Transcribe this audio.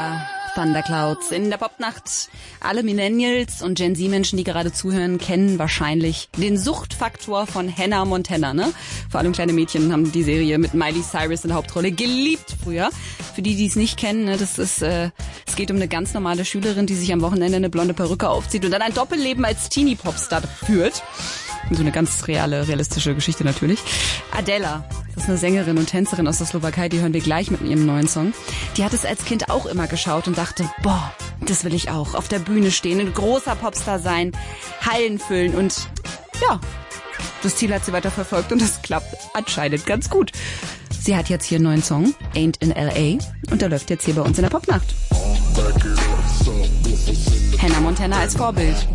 Adela, Thunderclouds in der Popnacht. Alle Millennials und Gen Z-Menschen, die gerade zuhören, kennen wahrscheinlich den Suchtfaktor von Hannah Montana, ne? Vor allem kleine Mädchen haben die Serie mit Miley Cyrus in der Hauptrolle geliebt früher. Für die, die es nicht kennen, ne, es geht um eine ganz normale Schülerin, die sich am Wochenende eine blonde Perücke aufzieht und dann ein Doppelleben als Teenie-Popstar führt. So eine ganz realistische Geschichte natürlich. Adela, das ist eine Sängerin und Tänzerin aus der Slowakei, die hören wir gleich mit ihrem neuen Song. Die hat es als Kind auch immer geschaut und dachte, boah, das will ich auch. Auf der Bühne stehen, ein großer Popstar sein, Hallen füllen und ja, das Ziel hat sie weiter verfolgt und das klappt anscheinend ganz gut. Sie hat jetzt hier einen neuen Song, Ain't in L.A. und der läuft jetzt hier bei uns in der Popnacht. Hannah Montana als Vorbild.